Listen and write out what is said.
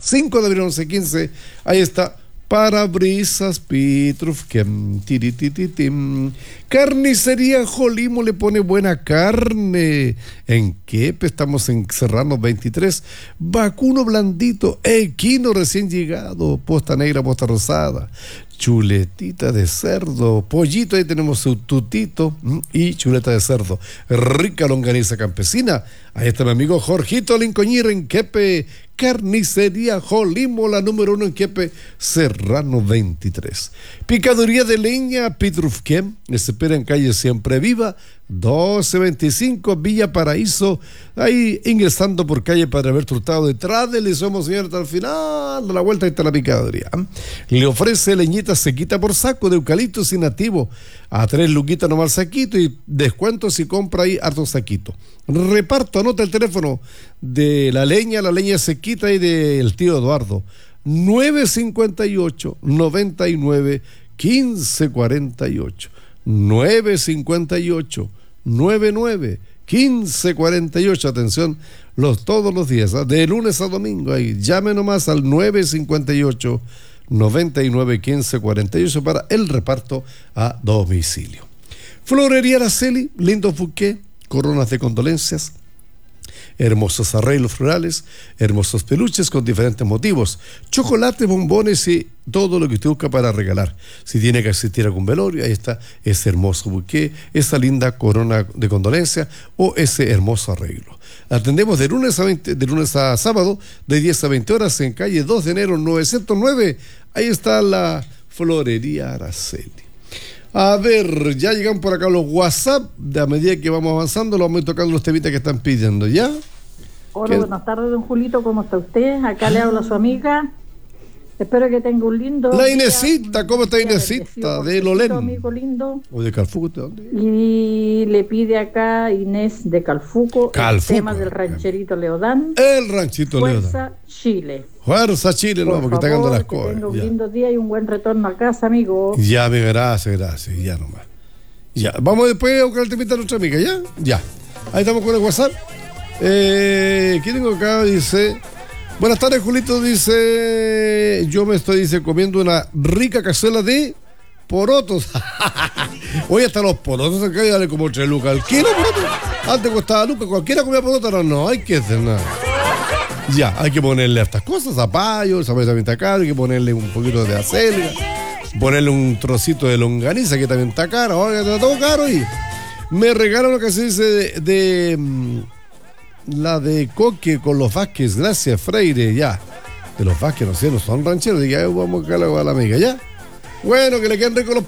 5 de abril 11:15. Ahí está. Parabrisas Pitrufquem, tiritititim. Carnicería Jolimo le pone buena carne. En Quepe estamos en Serrano 23. Vacuno blandito, equino recién llegado, posta negra, posta rosada, chuletita de cerdo, pollito, ahí tenemos su tutito y chuleta de cerdo. Rica longaniza campesina. Ahí está mi amigo Jorgito Lincoñir en Quepe. Carnicería Jolimo, la número 1 en Quepe, Serrano 23. Picaduría de leña Pitrufquem, les espera en calle Siempre Viva, 1225 Villa Paraíso, ahí ingresando por calle Padre Alberto Hurtado, detrás del Liceo Señor, hasta el final de la vuelta, ahí está la picaduría. Le ofrece leñita sequita por saco de eucalipto sin nativo, a 3 luquitas nomás saquito y descuento si compra ahí harto saquito. Reparto, anota el teléfono de la leña sequita y del tío Eduardo, 958 99 15 48, 958 99 15 48. Atención, todos los días, de lunes a domingo, ahí llame nomás al 958 99 15 48 para el reparto a domicilio. Florería Araceli, lindo buqué, coronas de condolencias, hermosos arreglos florales, hermosos peluches con diferentes motivos, chocolates, bombones y todo lo que usted busca para regalar. Si tiene que asistir a algún velorio, ahí está ese hermoso buqué, esa linda corona de condolencia o ese hermoso arreglo. Atendemos de lunes a sábado, de 10 a 20 horas en calle 2 de enero 909. Ahí está la Florería Araceli. A ver, ya llegan por acá los WhatsApp. A medida que vamos avanzando, los vamos a ir tocando los temitas que están pidiendo, ¿ya? Hola, buenas tardes, don Julito, ¿cómo está usted? Acá le habla su amiga. Espero que tenga un lindo La Inesita, ¿cómo está Inesita? De Lolén. Amigo lindo. ¿O de Calfuco? ¿De dónde? Y le pide acá Inés de Calfuco, el tema del rancherito Leodán. El ranchito Leodán. Fuerza Chile. Fuerza Chile, no, porque está ganando las cosas. Que tenga un lindo día y un buen retorno a casa, amigo. Ya, gracias, ya nomás. Ya, vamos después a buscar el temita de nuestra amiga, ¿ya? Ya. Ahí estamos con el WhatsApp. ¿Qué tengo acá? Dice... Buenas tardes, Julito, dice... Yo me estoy, comiendo una rica cazuela de porotos. Hoy hasta los porotos acá vale como 3 lucas al kilo, porotos. Antes costaba lucas, cualquiera comía porotos, ahora no, hay que hacer nada. Ya, hay que ponerle estas cosas, zapallo, el zapallo también está caro, hay que ponerle un poquito de acelga, ponerle un trocito de longaniza que también está caro, oiga, está todo caro y... Me regalan lo que se dice la de Coque con los Vázquez, gracias Freire, ya. De los Vázquez, no sé, no son rancheros, diga, vamos a buscar a la amiga, ya. Bueno, que le queden ricos los